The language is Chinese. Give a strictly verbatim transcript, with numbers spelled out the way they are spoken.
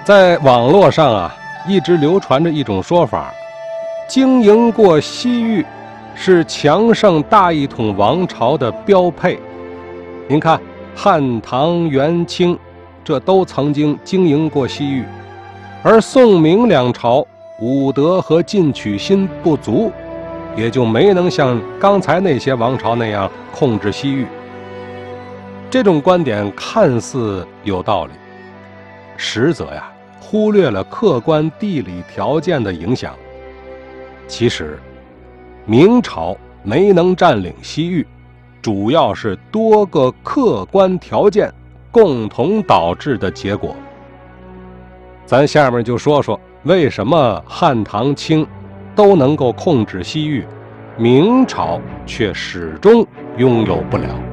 在网络上啊，一直流传着一种说法，经营过西域是强盛大一统王朝的标配。您看，汉唐元清这都曾经经营过西域，而宋明两朝武德和进取心不足，也就没能像刚才那些王朝那样控制西域。这种观点看似有道理，实则呀忽略了客观地理条件的影响。其实明朝没能占领西域，主要是多个客观条件共同导致的结果。咱下面就说说为什么汉唐清都能够控制西域，明朝却始终拥有不了。